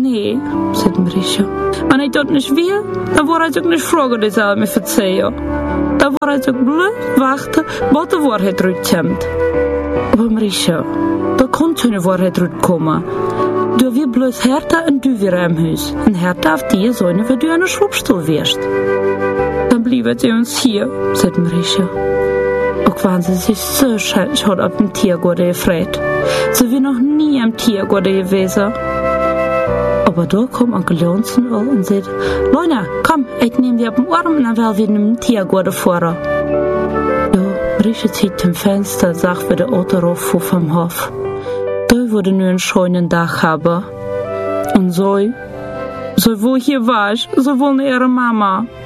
Nee, sagt Marisha. Wenn ich das nicht will, dann war ich auch nicht fragen, die soll mir verzeihen. Dann war ich auch bloß warten, was die Wahrheit rauskommt. Aber Marisha, da kann keine Wahrheit rauskommen. Du wirst bloß härter und du wieder im Haus. Und härter auf die Säune, wenn du an der Schwabstuhl wirst. Dann bleiben sie uns hier, sagt Marisha. Auch wenn sie sich so schändlich hat auf dem Tiergarten gefreut. Sie will noch nie im Tiergarten gewesen. Aber da kommt Onkel Johnson und sagt, Leute, komm, ich nehme dich auf den Arm und dann will wir in den Tiergarten fahren. Ja, Marisha zieht zum Fenster und sagt, wie der Auto rauffuhr vom Hof. Da würde nur einen schönen Tag haben. Und so wo hier war, so wollte ihre Mama.